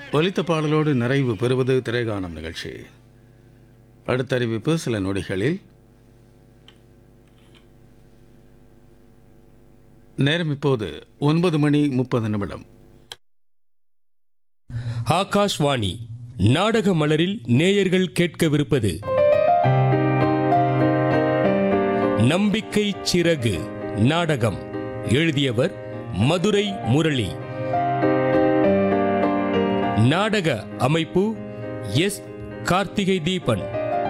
ஒலித்த பாடலோடு நிறைவு பெறுவது திரைகாணும் நிகழ்ச்சி. அடுத்த அறிவிப்பு சில நொடிகளில். நேரம் இப்போது 9:30. ஆகாஷ்வாணி நாடக மலரில் நேயர்கள் கேட்கவிருப்பது நம்பிக்கை சிறகு நாடகம். எழுதியவர் மதுரை முரளி. நாடக அமைப்பு எஸ். கார்த்திகை தீபன்.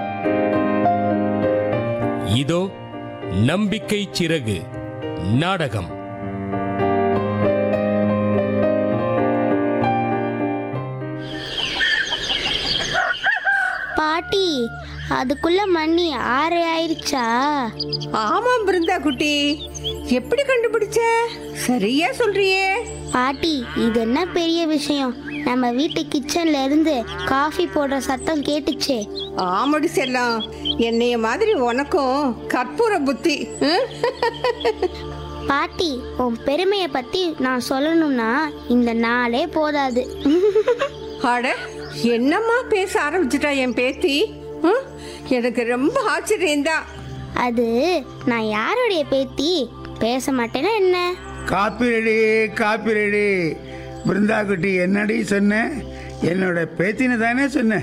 இதோ நம்பிக்கை சிறகு நாடகம். பாட்டி, அதுக்குள்ள மணி 6 ஆயிடுச்சா? ஆமாம் பிருந்தா குட்டி, எப்படி கண்டுபிடிச்ச? சரியா சொல்றியே. பாட்டி, இது என்ன பெரிய விஷயம்? நம்ம வீட்டு கிச்சன்ல இருந்து காஃபி போடுற சத்தம் கேட்டுச்சே. ஆமாடி செல்லம், என்னைய மாதிரி உனக்கும் கற்பூர புத்தி. பாட்டி, உன் பெருமையை பத்தி நான் சொல்லணும்னா இந்த நாளே போதாது. அட, என்னம்மா பேச ஆரம்பிச்சிட்டா என் பேத்தி. எனக்கு ரொம்ப ஆச்சரியம்தான். அது நான் யாருடைய பேத்தி? பேச மாட்டேன்னா என்ன? Copy ready, copy ready. Brinda குட்டி, என்னடி சொன்ன? என்னோட பேத்தின்னு தானே சொன்னேன்.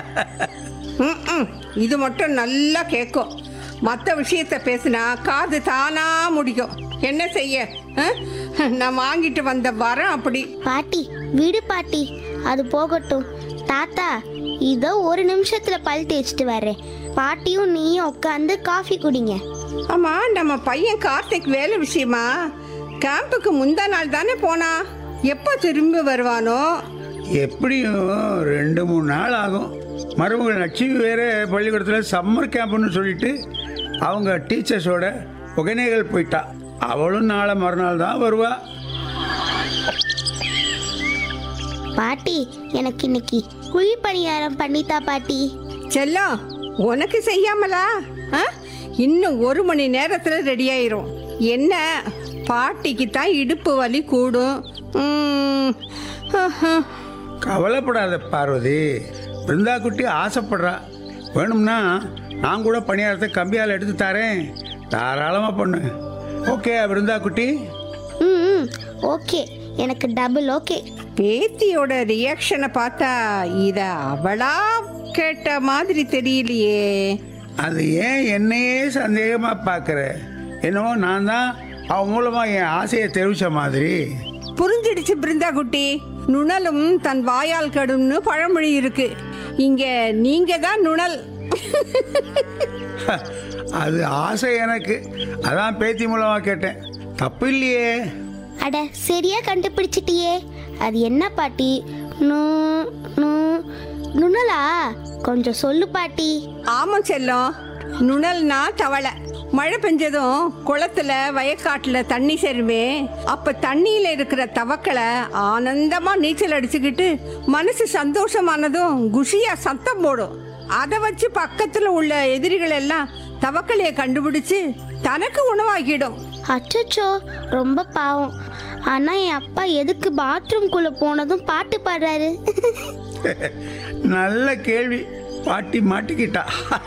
இது மட்டும் நல்லா கேட்கும். மற்ற விஷயத்த பேசினா காது தானா முடிக்கும். என்ன செய்ய? நான் வாங்கிட்டு வந்த வரம் அப்படி. பாட்டி, விடு பாட்டி, அது போகட்டும். தாத்தா, இதோ 1 நிமிஷத்துல பல் தேய்ச்சிட்டு வர்றேன். பாட்டியும் நீயும் உட்காந்து காஃபி குடிங்க. ஆமா, நம்ம பையன் கார்த்திக் வேலை விஷயமா கேம்புக்கு முந்தா நாள் தானே போனா. எப்போ திரும்பி வருவானோ? எப்படியும் 2-3 நாள் ஆகும். மருமகள் லட்சுமி வேற பள்ளிக்கூடத்தில் சம்மர் கேம்ப்னு சொல்லிட்டு அவங்க டீச்சர்ஸோட ஒகேனக்கல் போயிட்டா. அவளும் நாளை மறுநாள் தான் வருவா. பாட்டி, எனக்கு இன்னைக்கு குழி பணியாரம் பண்ணித்தா பாட்டி. செல்லம், உனக்கு செய்யாமலா? இன்னும் 1 மணி நேரத்துல ரெடி ஆயிரும். என்ன, பாட்டிக்கு தான் இடுப்பு வலி கூடும். கவலைப்படாத பார்வதி, பிருந்தா குட்டி ஆசைப்படுறா. வேணும்னா நான் கூட பணியாரத்தை கம்பியால் எடுத்து தரேன். தாராளமாக பண்ணு. ஓகே பிருந்தா குட்டி? ம், ஓகே, எனக்கு டபுள் ஓகே. பேத்தியோட ரியாக்ஷனை பார்த்தா இத அவளா கேட்ட மாதிரி தெரியலையே. அது ஏன் என்னையே சந்தேகமாக பார்க்குற? என்னவோ நான் தான் அவன் மூலமாக என் ஆசையை தெரிவித்த மாதிரி. புரிஞ்சிடுச்சு பிருந்தா குட்டி. நுணலும் தன் வாயால் கடும்னு பழமொழி இருக்கு. இங்க நீங்க தான் நுணல். அது ஆசை எனக்கு, அதான் பேத்தி மூலமாக கேட்டேன். தப்பு இல்லையே. அட, சரியா கண்டுபிடிச்சிட்டியே. அது என்ன பாட்டி? நுணலா? கொஞ்சம் சொல்லு பாட்டி. ஆமா செல்லம், நுணல்னா தவளை. மழை பெஞ்சதும் குளத்துல வயக்காட்டுல தண்ணி சேருமே, அப்ப தண்ணியில இருக்கிற தவக்களை ஆனந்தமா நீச்சல் அடிச்சுக்கிட்டு மனசு சந்தோஷமானதும் குஷியா சத்தம் போடும். அதை வச்சு பக்கத்துல உள்ள எதிரிகள் எல்லாம் தவக்கலையை கண்டுபிடிச்சு தனக்கு உணவாக்கிடும். அச்சோ, ரொம்ப பாவம். ஆனா என் அப்பா எதுக்கு பாத்ரூம்குள்ள போனதும் பாட்டு பாடுறாரு? நல்ல கேள்வி. பாட்டி மாட்டிக்கிட்டா.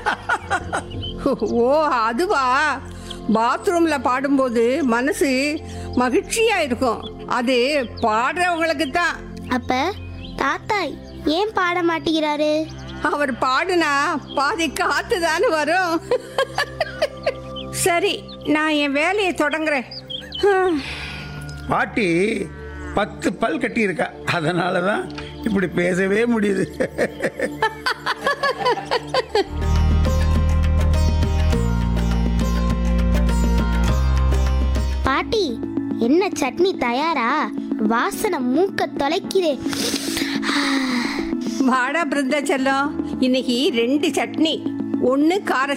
ஓ, அதுவா? பாத்ரூம்ல பாடும்போது மனசு மகிழ்ச்சியா இருக்கும். அது பாடுறவங்களுக்கு தான். அப்ப தாத்தா ஏன் பாட மாட்டேங்கிறாரு? அவர் பாடுனா பாதி காத்து தானே வரும். சரி, நான் என் வேலையை தொடங்குறேன். பாட்டி 10 பல் கட்டி இருக்கா, அதனால தான் இப்படி பேசவே முடியுது. பாட்டி, என்ன சட்னி தயாரா? வாசனை மூக்க தொலைக்குதே. வாடா பிருந்தா செல்லம், இன்னைக்கு 2 சட்னி. 1 கார